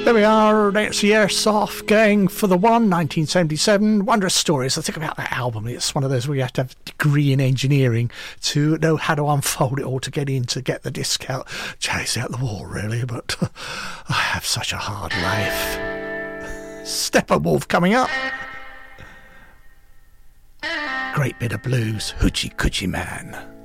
There we are, it's the Airsoft Gang for the One, 1977. Wondrous Stories. I think about that album. It's one of those where you have to have a degree in engineering to know how to unfold it all to get in, to get the disc out, chase out the wall, really. But I have such a hard life. Steppenwolf coming up. Great bit of blues, Hoochie Coochie Man.